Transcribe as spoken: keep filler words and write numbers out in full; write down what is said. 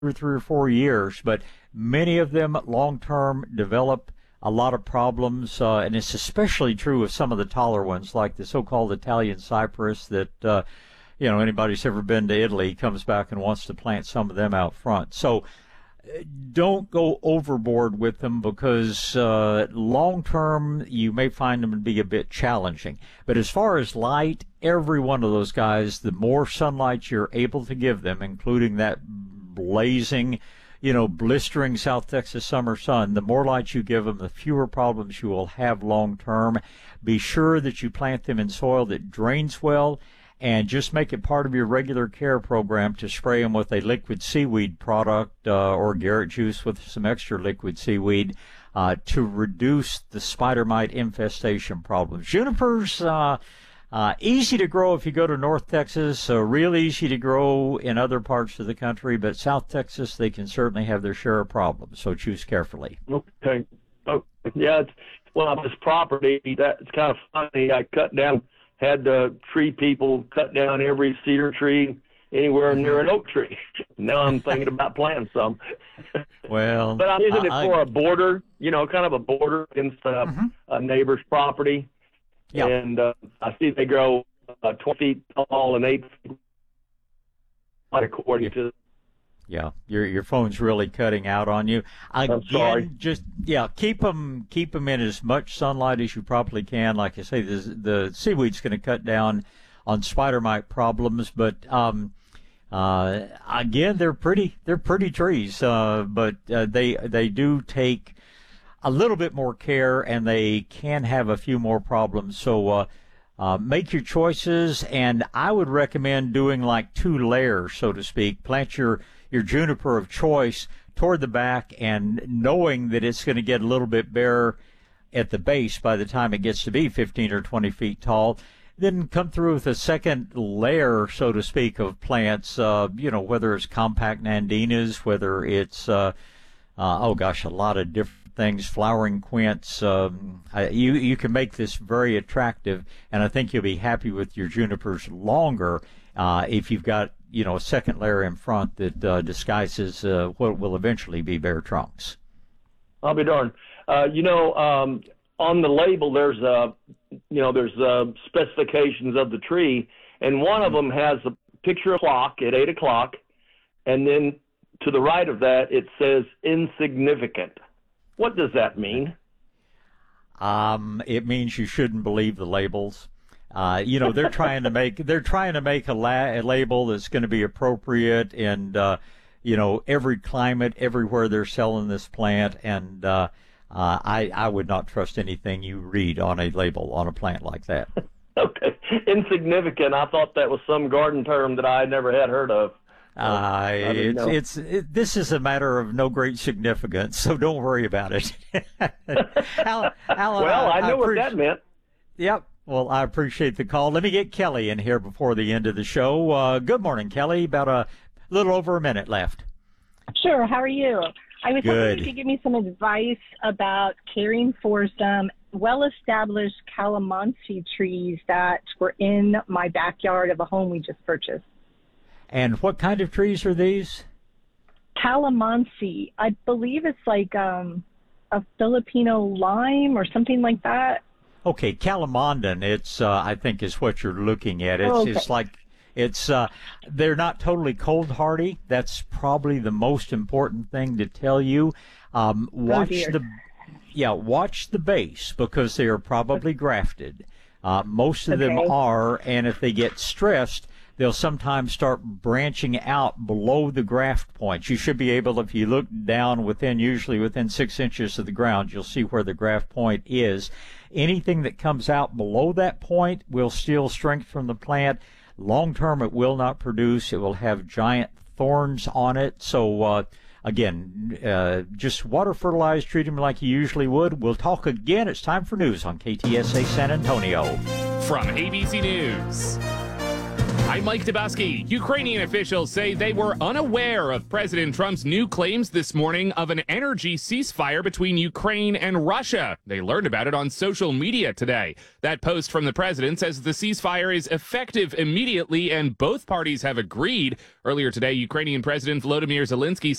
or three or four years, but many of them long-term develop a lot of problems, uh, and it's especially true of some of the taller ones, like the so-called Italian cypress that, uh, you know, anybody who's ever been to Italy comes back and wants to plant some of them out front. So don't go overboard with them because uh, long-term you may find them to be a bit challenging. But as far as light, every one of those guys, the more sunlight you're able to give them, including that blazing, you know, blistering South Texas summer sun, the more light you give them, the fewer problems you will have long-term. Be sure that you plant them in soil that drains well, and just make it part of your regular care program to spray them with a liquid seaweed product uh, or Garrett juice with some extra liquid seaweed uh, to reduce the spider mite infestation problems. Junipers, uh, uh, easy to grow if you go to North Texas, uh, real easy to grow in other parts of the country, but South Texas, they can certainly have their share of problems, so choose carefully. Okay. Oh, yeah, it's, well, on this property, that's kind of funny. I cut down had the tree people cut down every cedar tree anywhere near an oak tree. Now I'm thinking about planting some. Well, but I'm using it I, for a border, you know, kind of a border against uh, mm-hmm. a neighbor's property. Yeah. And uh, I see they grow uh, twenty feet tall and eight feet wide according yeah. to. Yeah, your your phone's really cutting out on you. Again, I'm sorry. Just yeah, keep them keep them in as much sunlight as you probably can. Like I say, the the seaweed's going to cut down on spider mite problems, but um, uh, again, they're pretty they're pretty trees, uh, but uh, they they do take a little bit more care, and they can have a few more problems. So. Uh, Uh, make your choices, and I would recommend doing like two layers, so to speak. Plant your, your juniper of choice toward the back, and knowing that it's going to get a little bit bare at the base by the time it gets to be fifteen or twenty feet tall. Then come through with a second layer, so to speak, of plants, uh, you know, whether it's compact nandinas, whether it's, uh, uh, oh gosh, a lot of different things, flowering quints. Um, I, you you can make this very attractive, and I think you'll be happy with your junipers longer uh, if you've got, you know, a second layer in front that uh, disguises uh, what will eventually be bare trunks. I'll be darned. Uh, you know, um, on the label there's uh, you know there's uh, specifications of the tree, and one of them has a picture of a clock at eight o'clock, and then to the right of that it says insignificant. What does that mean? Um, it means you shouldn't believe the labels. Uh, you know, they're trying to make they're trying to make a, la- a label that's going to be appropriate in uh, you know, every climate, everywhere they're selling this plant, and uh, uh, I I would not trust anything you read on a label on a plant like that. Okay, insignificant. I thought that was some garden term that I never had heard of. Uh, it's, it's, it, this is a matter of no great significance, so don't worry about it. Alan, Alan, well, I, I knew I what that meant. Yep. Well, I appreciate the call. Let me get Kelly in here before the end of the show. Uh, good morning, Kelly. About a little over a minute left. Sure. How are you? I was Good. hoping you could give me some advice about caring for some well-established calamansi trees that were in my backyard of a home we just purchased. And what kind of trees are these? Calamansi. I believe it's like um, a Filipino lime or something like that. Okay, calamandan, it's, uh, I think is what you're looking at. It's, Oh, okay. it's like, it's, uh, they're not totally cold hardy. That's probably the most important thing to tell you. Um, watch dear. the, yeah, watch the base because they are probably grafted. Uh, most of them Okay. are, and if they get stressed, they'll sometimes start branching out below the graft points. You should be able, if you look down within, usually within six inches of the ground, you'll see where the graft point is. Anything that comes out below that point will steal strength from the plant. Long term, it will not produce. It will have giant thorns on it. So, uh, again, uh, just water fertilize, treat them like you usually would. We'll talk again. It's time for news on K T S A San Antonio. From A B C News, I'm Mike Dubusky. Ukrainian officials say they were unaware of President Trump's new claims this morning of an energy ceasefire between Ukraine and Russia. They learned about it on social media today. That post from the president says the ceasefire is effective immediately and both parties have agreed. Earlier today, Ukrainian President Volodymyr Zelensky